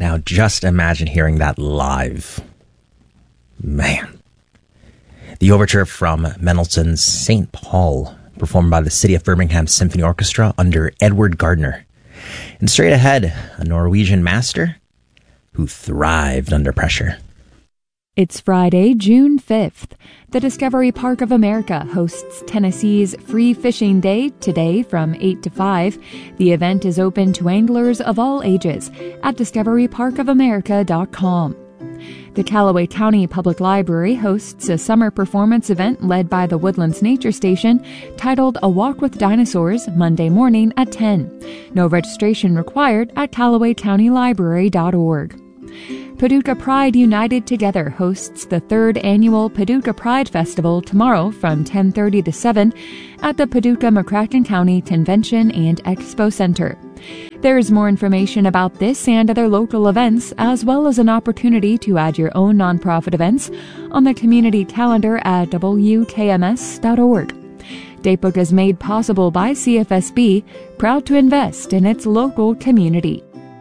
Now just imagine hearing that live. Man. The overture from Mendelssohn's St. Paul, performed by the City of Birmingham Symphony Orchestra under Edward Gardner. And straight ahead, a Norwegian master who thrived under pressure. It's Friday, June 5th. The Discovery Park of America hosts Tennessee's Free Fishing Day today from 8 to 5. The event is open to anglers of all ages at discoveryparkofamerica.com. The Callaway County Public Library hosts a summer performance event led by the Woodlands Nature Station titled A Walk with Dinosaurs Monday morning at 10. No registration required at callawaycountylibrary.org. Paducah Pride United Together hosts the 3rd annual Paducah Pride Festival tomorrow from 10:30 to 7 at the Paducah McCracken County Convention and Expo Center. There's more information about this and other local events, as well as an opportunity to add your own nonprofit events on the community calendar at wkms.org. Datebook is made possible by CFSB, proud to invest in its local community.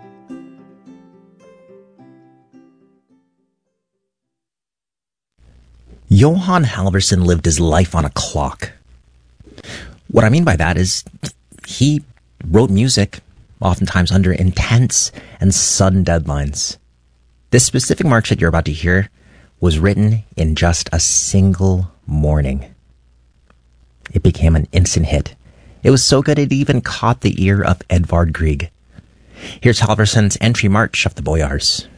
Johan Halvorson lived his life on a clock. What I mean by that is he wrote music, oftentimes under intense and sudden deadlines. This specific march that you're about to hear was written in just a single morning. It became an instant hit. It was so good it even caught the ear of Edvard Grieg. Here's Halvorson's entry march of the Boyars.